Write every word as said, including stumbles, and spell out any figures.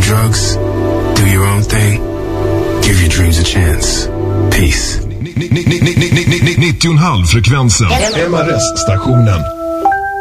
drugs, do your own thing, give your dreams a chance. Peace. nittio komma fem frekvensen. M R S-stationen.